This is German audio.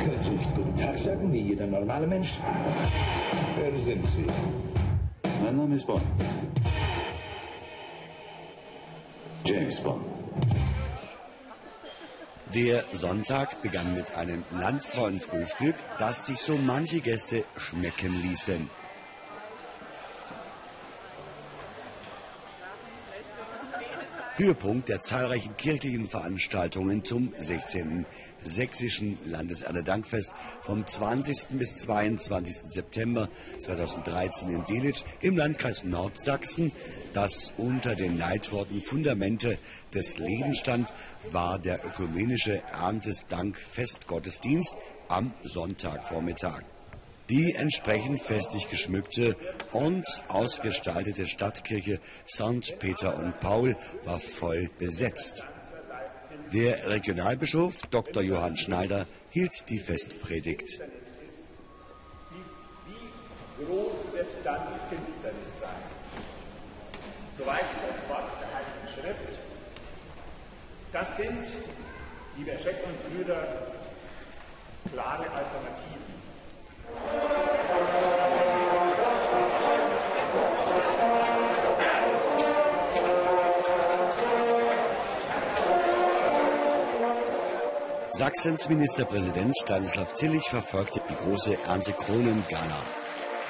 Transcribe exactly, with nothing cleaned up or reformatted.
Können Sie nicht guten Tag sagen, wie jeder normale Mensch? Wer sind Sie? Mein Name ist Bond. James Bond. Der Sonntag begann mit einem Landfrauenfrühstück, das sich so manche Gäste schmecken ließen. Höhepunkt der zahlreichen kirchlichen Veranstaltungen zum sechzehnten Sächsischen Landeserntedankfest vom zwanzigsten bis zweiundzwanzigsten September zweitausenddreizehn in Delitzsch im Landkreis Nordsachsen. Das unter den Leitworten Fundamente des Lebens stand, war der ökumenische Erntedankfestgottesdienst am Sonntagvormittag. Die entsprechend festlich geschmückte und ausgestaltete Stadtkirche Sankt Peter und Paul war voll besetzt. Der Regionalbischof Doktor Johann Schneider hielt die Festpredigt. Wie groß wird dann die Finsternis sein? Soweit das Wort der Heiligen Schrift. Das sind, liebe Schwestern und Brüder, klare Alternativen. Sachsens Ministerpräsident Stanislav Tillich verfolgte die große Erntekronen-Gala.